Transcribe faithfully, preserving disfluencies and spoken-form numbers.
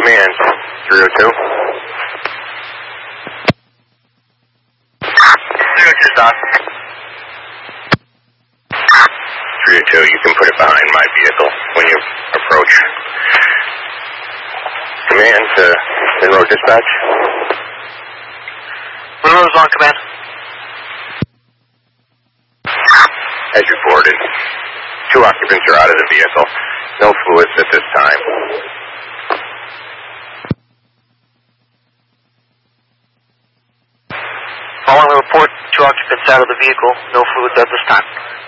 Command, three oh two. three oh two, Doc. three oh two, you can put it behind my vehicle when you approach. Command, uh, Monroe Dispatch. Monroe's on, Command. As reported, two occupants are out of the vehicle. No fluids at this time. Following the report, two occupants out of the vehicle. No fluids at this time.